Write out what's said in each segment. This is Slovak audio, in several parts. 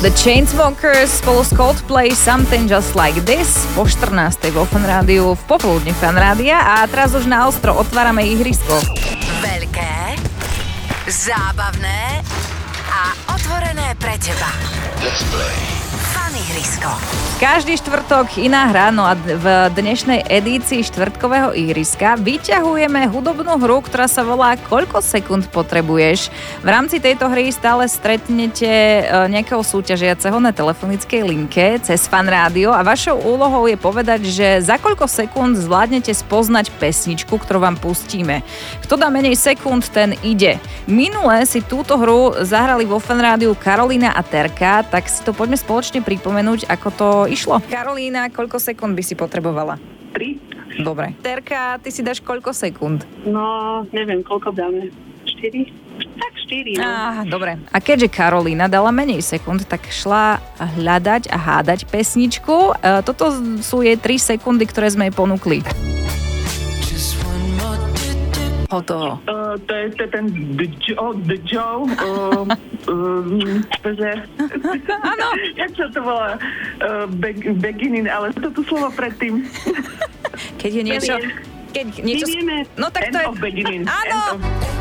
The Chainsmokers spolu s Coldplay Something Just Like This po 14. vo Fan Rádiu v popoludní Fan Rádia a teraz už na ostro otvárame ihrisko. Veľké, zábavné a otvorené pre teba. Let's play. Fan ihrisko. Každý štvrtok iná hra, no a v dnešnej edícii štvrtkového ihriska vyťahujeme hudobnú hru, ktorá sa volá Koľko sekúnd potrebuješ. V rámci tejto hry stále stretnete nejakého súťažiaceho na telefonickej linke cez Fan Rádio a vašou úlohou je povedať, že za koľko sekúnd zvládnete spoznať pesničku, ktorú vám pustíme. Kto dá menej sekúnd, ten ide. Minule si túto hru zahrali vo Fan Rádiu Karolína a Terka, tak si to poďme spoločne pripomenúť, ako to išlo. Karolína, koľko sekúnd by si potrebovala? 3. Dobre. Terka, ty si dáš koľko sekúnd? No, neviem, koľko dáme. 4? Tak 4, no. Dobre. A keďže Karolína dala menej sekúnd, tak šla hľadať a hádať pesničku. Toto sú jej 3 sekundy, ktoré sme jej ponúkli. Hotovo. To je ten The Joe. Áno. Jak sa to volá? Beginning, ale toto slovo predtým. Keď je niečo... Keď niečo... Vieme, no tak end to je... of beginning. Áno.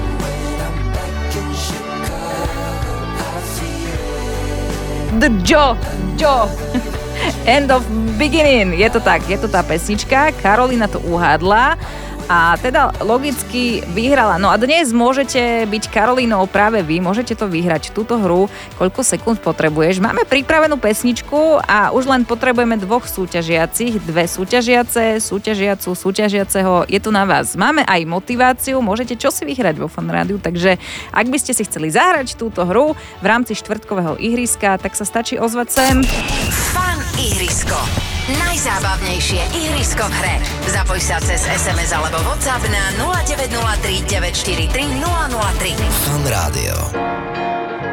The Joe. End of beginning. Je to tak, je to tá pesnička. Karolína to uhádla. A teda logicky vyhrala. No a dnes môžete byť Karolínou práve vy, môžete to vyhrať, túto hru, koľko sekúnd potrebuješ. Máme pripravenú pesničku a už len potrebujeme 2 súťažiacich, 2 súťažiace, súťažiaceho, je to na vás. Máme aj motiváciu, môžete čosi vyhrať vo Fan Rádiu, takže ak by ste si chceli zahrať túto hru v rámci štvrtkového ihriska, tak sa stačí ozvať sem. Fan ihrisko. Najzábavnejšie ihrisko v hre. Zapoj sa cez SMS alebo WhatsApp na 0903 943 003. Fan Rádio.